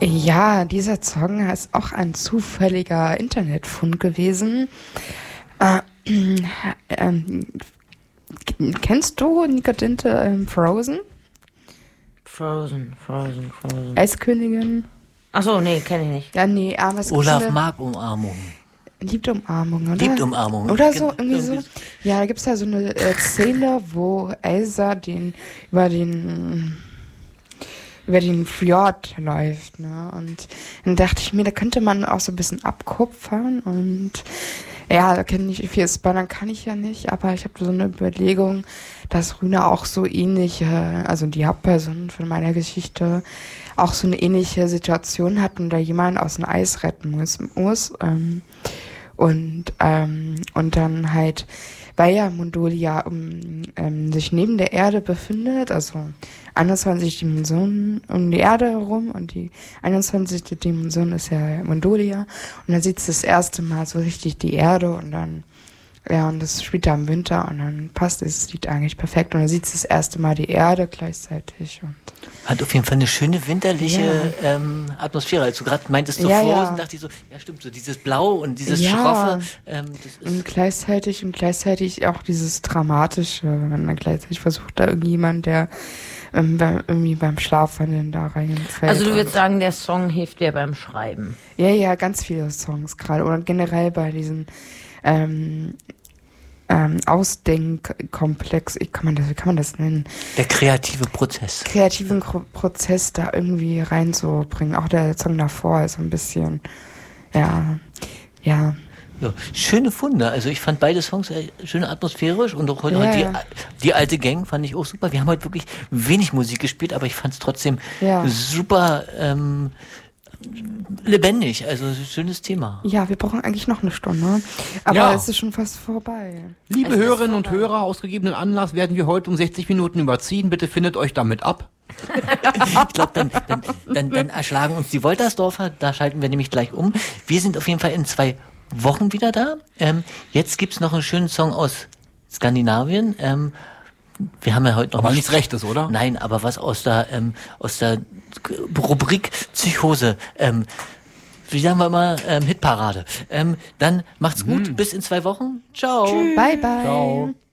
Ja, dieser Song ist auch ein zufälliger Internetfund gewesen. Ähm, kennst du Nika Dinte Frozen? Frozen. Eiskönigin? Achso, nee, kenne ich nicht. Ja, nee, aber es Olaf gibt mag Umarmung. Liebt Umarmung, oder? Liebt Umarmung. Oder so, irgendwie so. Ja, da gibt's ja so eine Szene, wo Elsa über den Fjord läuft, ne? Und dann dachte ich mir, da könnte man auch so ein bisschen abkupfern und ja, da kann ich viel spoilern, kann ich ja nicht, aber ich habe so eine Überlegung, dass Rühne auch so ähnliche, also die Hauptperson von meiner Geschichte, auch so eine ähnliche Situation hat und da jemand aus dem Eis retten muss. Und dann halt, weil ja Mondolia sich neben der Erde befindet, also 21 Dimensionen um die Erde herum und die 21. Dimension ist ja Mondolia und dann sieht es das erste Mal so richtig die Erde und dann, ja, und das spielt da im Winter und dann passt es, sieht eigentlich perfekt und dann sieht es das erste Mal die Erde gleichzeitig und Hat auf jeden Fall eine schöne winterliche Atmosphäre. Als du gerade meintest, so Frozen, dachte ich so, ja stimmt, so dieses Blau und dieses Schroffe. Das ist und gleichzeitig auch dieses Dramatische, wenn man dann gleichzeitig versucht, da irgendjemand, der irgendwie beim Schlafwandeln da reinfällt. Also du würdest sagen, der Song hilft dir beim Schreiben? Ja, ganz viele Songs gerade oder generell bei diesen Ausdenkkomplex, wie kann man das nennen? der kreative Prozess. Kreativen Prozess da irgendwie reinzubringen. Auch der Song davor ist so ein bisschen, ja. Ja, schöne Funde. Also ich fand beide Songs schön atmosphärisch und auch heute die alte Gang fand ich auch super. Wir haben heute wirklich wenig Musik gespielt, aber ich fand es trotzdem super lebendig. Also schönes Thema. Ja, wir brauchen eigentlich noch eine Stunde, aber es ist schon fast vorbei. Liebe Hörerinnen und Hörer, aus gegebenen Anlass werden wir heute um 60 Minuten überziehen. Bitte findet euch damit ab. Ich glaube, dann erschlagen uns die Woltersdorfer. Da schalten wir nämlich gleich um. Wir sind auf jeden Fall in 2 Wochen wieder da. Jetzt gibt's noch einen schönen Song aus Skandinavien. Wir haben ja heute noch... Aber nichts Rechtes, oder? Nein, aber was aus der Rubrik Psychose. Wie sagen wir mal, Hitparade. Dann macht's gut, bis in 2 Wochen. Ciao. Bye, bye. Ciao.